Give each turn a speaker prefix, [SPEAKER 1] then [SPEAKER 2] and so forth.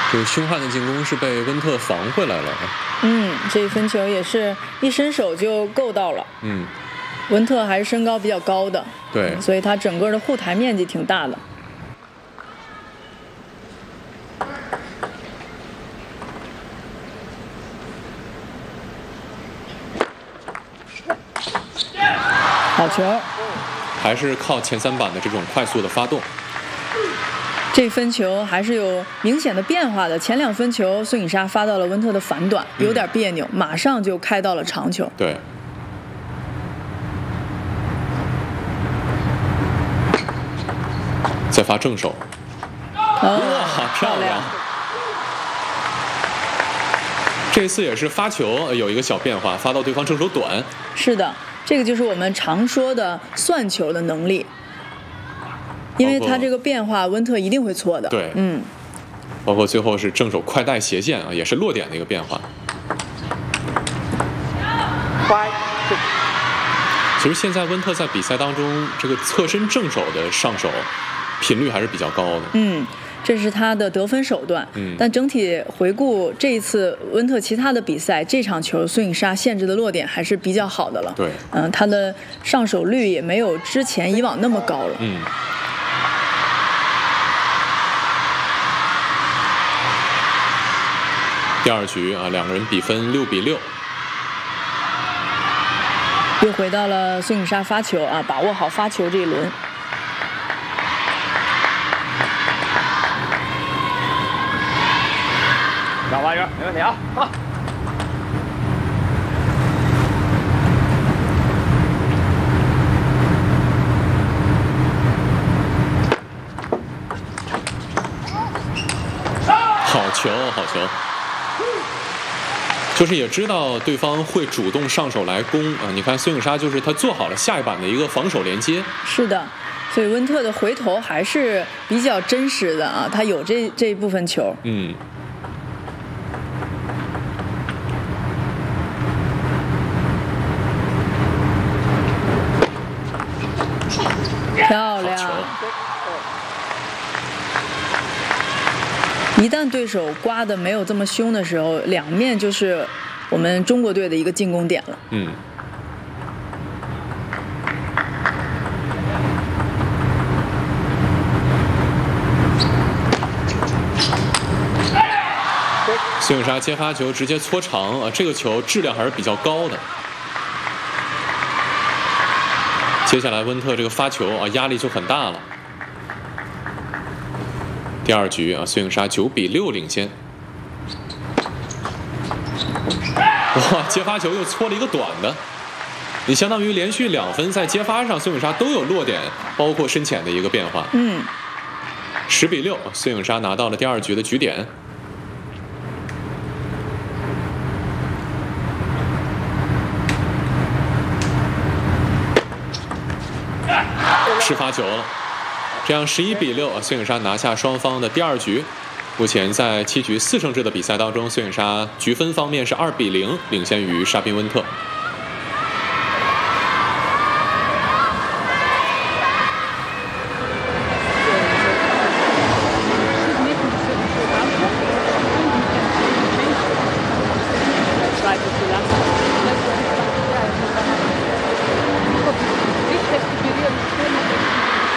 [SPEAKER 1] 这个凶悍的进攻是被温特防回来了。
[SPEAKER 2] 这一分球也是一伸手就够到了。温特还是身高比较高的，
[SPEAKER 1] 对，
[SPEAKER 2] 所以他整个的护台面积挺大的。好球，
[SPEAKER 1] 还是靠前3板的这种快速的发动。
[SPEAKER 2] 这分球还是有明显的变化的。前2分球孙颖莎发到了温特的反短，有点别扭，马上就开到了长球。
[SPEAKER 1] 对。再发正手，哇，漂亮！这次也是发球有一个小变化，发到对方正手短。
[SPEAKER 2] 是的，这个就是我们常说的算球的能力，因为他这个变化，温特一定会错的。
[SPEAKER 1] 对，包括最后是正手快带斜线啊，也是落点的一个变化。其实现在温特在比赛当中，这个侧身正手的上手频率还是比较高的。
[SPEAKER 2] 这是他的得分手段。但整体回顾这一次温特其他的比赛，这场球孙颖莎限制的落点还是比较好的了。
[SPEAKER 1] 对，
[SPEAKER 2] 他的上手率也没有之前以往那么高了。
[SPEAKER 1] 第2局啊，两个人比分6比6。
[SPEAKER 2] 又回到了孙颖莎发球啊，把握好发球这一轮。
[SPEAKER 3] 让外援，没问题啊！好。
[SPEAKER 1] 好球，好球！就是也知道对方会主动上手来攻啊。你看孙颖莎就是他做好了下一板的一个防守连接。
[SPEAKER 2] 是的。所以温特的回头还是比较真实的啊，他有这一部分球。漂亮！一旦对手刮得没有这么凶的时候，两面就是我们中国队的一个进攻点了。
[SPEAKER 1] 孙颖莎接发球直接搓长啊，这个球质量还是比较高的。接下来温特这个发球啊，压力就很大了。第2局啊，孙颖莎9比6领先。哇，接发球又搓了一个短的，你相当于连续2分在接发上，孙颖莎都有落点，包括深浅的一个变化。10比6，孙颖莎拿到了第2局的局点。是发球了，这样11比6，孙颖莎拿下双方的第2局。目前在7局4胜制的比赛当中，孙颖莎局分方面是2比0领先于莎宾温特。